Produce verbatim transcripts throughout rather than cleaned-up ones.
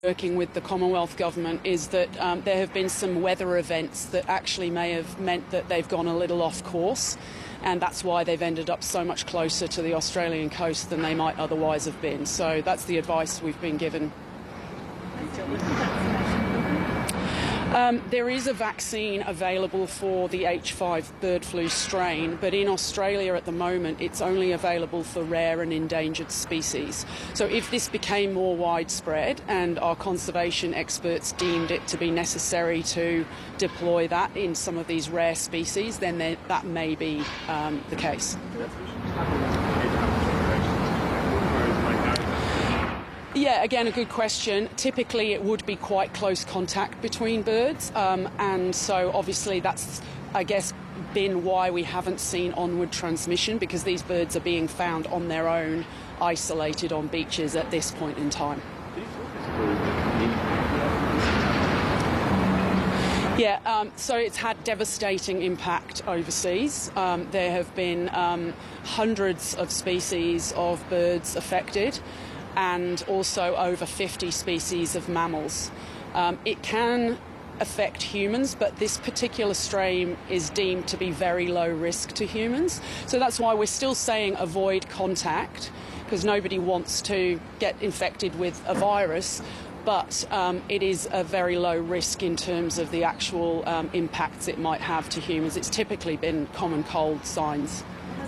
Working with the Commonwealth Government is that um, there have been some weather events that actually may have meant that they've gone a little off course, and that's why they've ended up so much closer to the Australian coast than they might otherwise have been. So that's the advice we've been given. Um, there is a vaccine available for the H five bird flu strain, but in Australia at the moment it's only available for rare and endangered species. So if this became more widespread and our conservation experts deemed it to be necessary to deploy that in some of these rare species, then there, that may be um, the case. Yeah, again, a good question. Typically, it would be quite close contact between birds, um, and so obviously that's, I guess, been why we haven't seen onward transmission, because these birds are being found on their own, isolated on beaches at this point in time. Yeah, um, so it's had devastating impact overseas. Um, there have been um, hundreds of species of birds affected, and also over fifty species of mammals. Um, it can affect humans, but this particular strain is deemed to be very low risk to humans. So that's why we're still saying avoid contact, because nobody wants to get infected with a virus, but um, it is a very low risk in terms of the actual um, impacts it might have to humans. It's typically been common cold signs.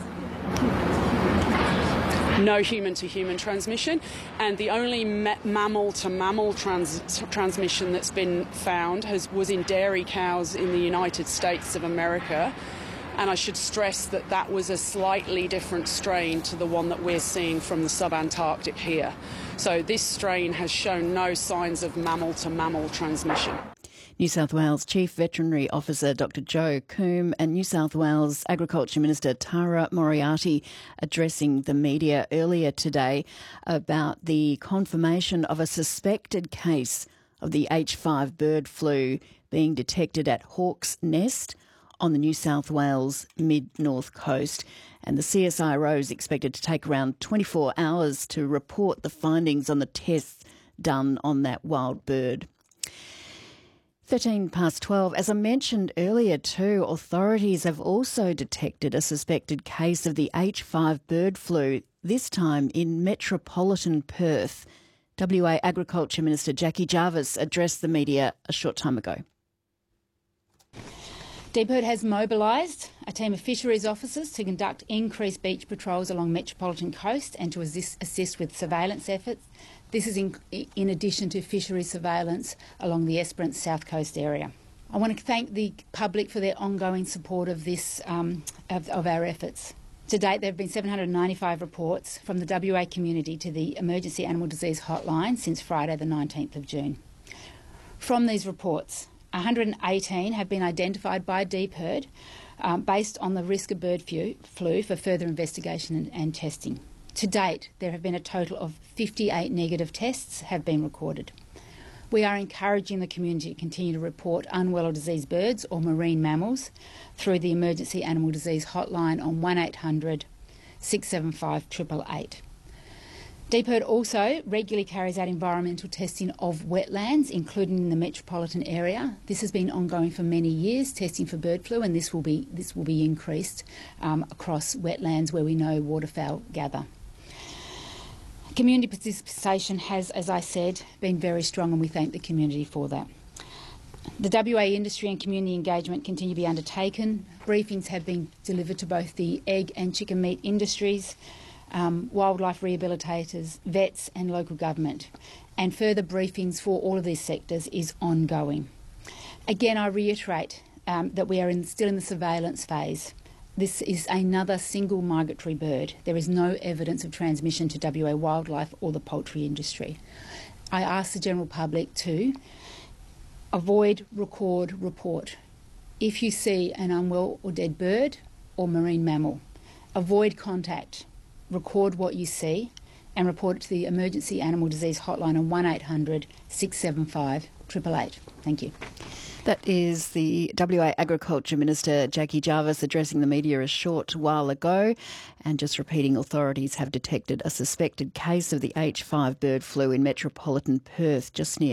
No human-to-human transmission, and the only mammal-to-mammal trans transmission that's been found has, was in dairy cows in the United States of America, and I should stress that that was a slightly different strain to the one that we're seeing from the sub-Antarctic here. So this strain has shown no signs of mammal-to-mammal transmission. New South Wales Chief Veterinary Officer Doctor Joe Coombe and New South Wales Agriculture Minister Tara Moriarty addressing the media earlier today about the confirmation of a suspected case of the H five bird flu being detected at Hawk's Nest on the New South Wales mid-north coast. And the C S I R O is expected to take around twenty-four hours to report the findings on the tests done on that wild bird. thirteen past twelve. As I mentioned earlier too, authorities have also detected a suspected case of the H five bird flu, this time in metropolitan Perth. W A Agriculture Minister Jackie Jarvis addressed the media a short time ago. DPIRD has mobilised a team of fisheries officers to conduct increased beach patrols along Metropolitan Coast and to assist, assist with surveillance efforts. This is in, in addition to fisheries surveillance along the Esperance South Coast area. I want to thank the public for their ongoing support of this um, of, of our efforts. To date, there have been seven hundred ninety-five reports from the W A community to the Emergency Animal Disease Hotline since Friday the nineteenth of June. From these reports, one hundred eighteen have been identified by DPIRD um, based on the risk of bird flu for further investigation and, and testing. To date, there have been a total of fifty-eight negative tests have been recorded. We are encouraging the community to continue to report unwell or diseased birds or marine mammals through the Emergency Animal Disease Hotline on one eight hundred, six seven five, eight eight eight. DPIRD also regularly carries out environmental testing of wetlands, including in the metropolitan area. This has been ongoing for many years, testing for bird flu, and this will be, this will be increased um, across wetlands where we know waterfowl gather. Community participation has, as I said, been very strong, and we thank the community for that. The W A industry and community engagement continue to be undertaken. Briefings have been delivered to both the egg and chicken meat industries, um, wildlife rehabilitators, vets and local government. And further briefings for all of these sectors is ongoing. Again, I reiterate um, that we are in, still in the surveillance phase. This is another single migratory bird. There is no evidence of transmission to W A wildlife or the poultry industry. I ask the general public to avoid, record, report. If you see an unwell or dead bird or marine mammal, avoid contact, record what you see and report it to the Emergency Animal Disease Hotline on one eight hundred, six seven five, eight eight eight. Thank you. That is the W A Agriculture Minister Jackie Jarvis addressing the media a short while ago, and just repeating authorities have detected a suspected case of the H five bird flu in metropolitan Perth just near